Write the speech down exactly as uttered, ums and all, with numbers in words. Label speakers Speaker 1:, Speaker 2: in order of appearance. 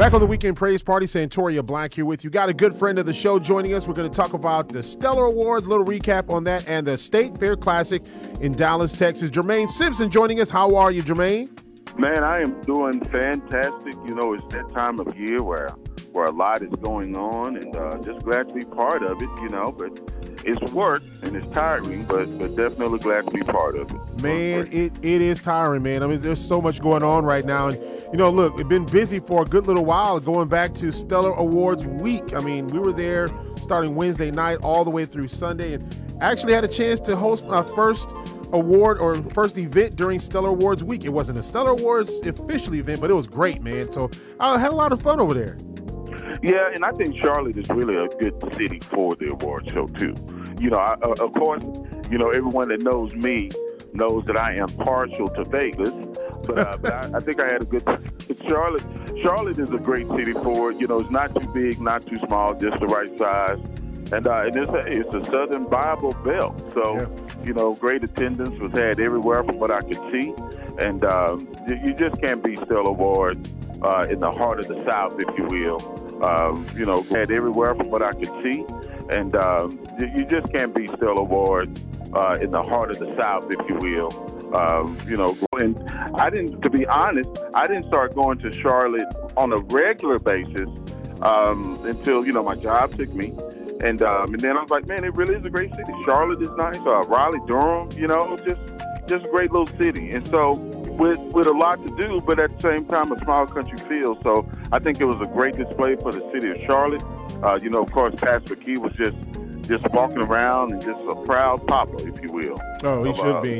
Speaker 1: Back on the Weekend Praise Party, Santoria Black here with you. Got a good friend of the show joining us. We're going to talk about the Stellar Awards, a little recap on that, and the State Fair Classic in Dallas, Texas. Jermaine Simpson joining us. How are you, Jermaine?
Speaker 2: Man, I am doing fantastic. You know, it's that time of year where where a lot is going on, and uh, just glad to be part of it, you know, but it's work and it's tiring, but, but definitely glad to be part of it.
Speaker 1: Man, it, it is tiring, man. I mean, there's so much going on right now. And, you know, look, we've been busy for a good little while going back to Stellar Awards week. I mean, we were there starting Wednesday night all the way through Sunday, and actually had a chance to host my first award or first event during Stellar Awards week. It wasn't a Stellar Awards official event, but it was great, man. So I had a lot of fun over there.
Speaker 2: Yeah, and I think Charlotte is really a good city for the award show, too. You know, I, uh, of course, you know, everyone that knows me knows that I am partial to Vegas, but, uh, but I, I think I had a good Charlotte. Charlotte is a great city for it. You know, it's not too big, not too small, just the right size. And, uh, and it's, a, it's a Southern Bible Belt. So, yeah. you know, great attendance was had everywhere from what I could see. And um, you just can't beat Stellar Awards uh, in the heart of the South, if you will. Um, you know, had everywhere from what I could see. And um, you just can't beat Stellar Awards uh, in the heart of the South, if you will. Um, you know, and I didn't, to be honest, I didn't start going to Charlotte on a regular basis um, until, you know, my job took me. And um, and then I was like, man, it really is a great city. Charlotte is nice. Uh, Raleigh, Durham, you know, just just a great little city. And so with with a lot to do, but at the same time, a small country feel. So I think it was a great display for the city of Charlotte. Uh, you know, of course, Pastor Key was just just walking around and just a proud papa, if you will.
Speaker 1: Oh, he
Speaker 2: of,
Speaker 1: should
Speaker 2: uh,
Speaker 1: be.